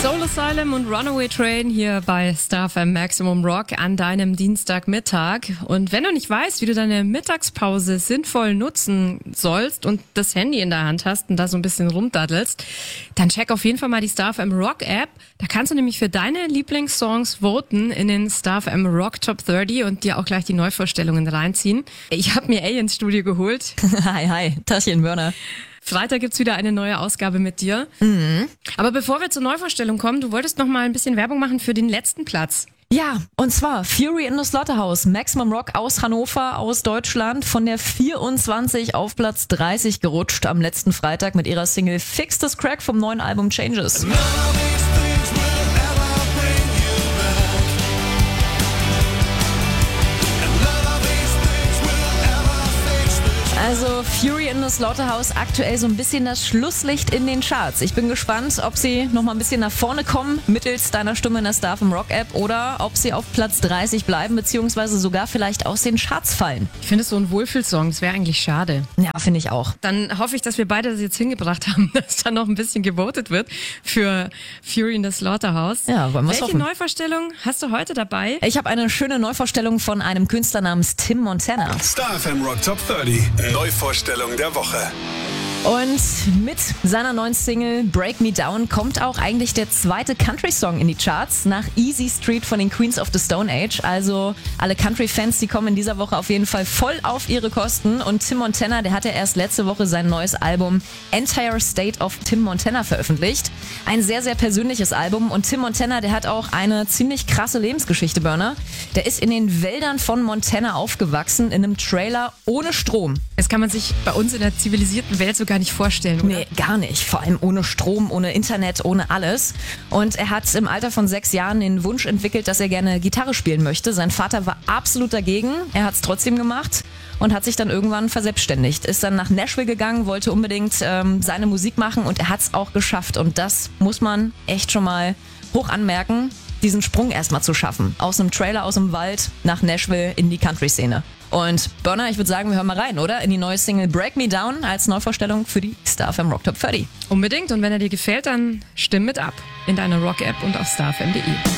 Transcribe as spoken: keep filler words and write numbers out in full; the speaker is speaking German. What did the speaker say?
Soul Asylum und Runaway Train hier bei Star F M Maximum Rock an deinem Dienstagmittag. Und wenn du nicht weißt, wie du deine Mittagspause sinnvoll nutzen sollst und das Handy in der Hand hast und da so ein bisschen rumdaddelst, dann check auf jeden Fall mal die Star F M Rock App. Da kannst du nämlich für deine Lieblingssongs voten in den Star F M Rock Top dreißig und dir auch gleich die Neuvorstellungen reinziehen. Ich habe mir A ins Studio geholt. Hi, hi, Taschen Börner. Freitag gibt's wieder eine neue Ausgabe mit dir. Mhm. Aber bevor wir zur Neuvorstellung kommen, du wolltest noch mal ein bisschen Werbung machen für den letzten Platz. Ja, und zwar Fury in the Slaughterhouse, Maximum Rock aus Hannover, aus Deutschland, von der vierundzwanzig auf Platz dreißig gerutscht am letzten Freitag mit ihrer Single Fix This Crack vom neuen Album Changes. Also Fury in the Slaughterhouse aktuell so ein bisschen das Schlusslicht in den Charts. Ich bin gespannt, ob sie noch mal ein bisschen nach vorne kommen mittels deiner Stimme in der Star F M Rock App oder ob sie auf Platz dreißig bleiben beziehungsweise sogar vielleicht aus den Charts fallen. Ich finde es so ein Wohlfühlsong, das wäre eigentlich schade. Ja, finde ich auch. Dann hoffe ich, dass wir beide das jetzt hingebracht haben, dass da noch ein bisschen gewotet wird für Fury in the Slaughterhouse. Ja, wollen wir es Welche hoffen. Neuvorstellung hast du heute dabei? Ich habe eine schöne Neuvorstellung von einem Künstler namens Tim Montana. Star F M Rock Top dreißig. Neuvorstellung der Woche. Und mit seiner neuen Single Break Me Down kommt auch eigentlich der zweite Country-Song in die Charts nach Easy Street von den Queens of the Stone Age. Also alle Country-Fans, die kommen in dieser Woche auf jeden Fall voll auf ihre Kosten. Und Tim Montana, der hat ja erst letzte Woche sein neues Album Entire State of Tim Montana veröffentlicht. Ein sehr, sehr persönliches Album. Und Tim Montana, der hat auch eine ziemlich krasse Lebensgeschichte, Burner. Der ist in den Wäldern von Montana aufgewachsen, in einem Trailer ohne Strom. Das kann man sich bei uns in der zivilisierten Welt sogar nicht vorstellen, oder? Nee, gar nicht. Vor allem ohne Strom, ohne Internet, ohne alles. Und er hat im Alter von sechs Jahren den Wunsch entwickelt, dass er gerne Gitarre spielen möchte. Sein Vater war absolut dagegen. Er hat es trotzdem gemacht und hat sich dann irgendwann verselbstständigt. Ist dann nach Nashville gegangen, wollte unbedingt ähm, seine Musik machen und er hat es auch geschafft. Und das muss man echt schon mal hoch anmerken, diesen Sprung erstmal zu schaffen. Aus einem Trailer, aus dem Wald nach Nashville in die Country-Szene. Und Burner, ich würde sagen, wir hören mal rein, oder? In die neue Single Break Me Down als Neuvorstellung für die Star F M Rock Top dreißig. Unbedingt. Und wenn er dir gefällt, dann stimm mit ab in deiner Rock-App und auf starfm punkt de.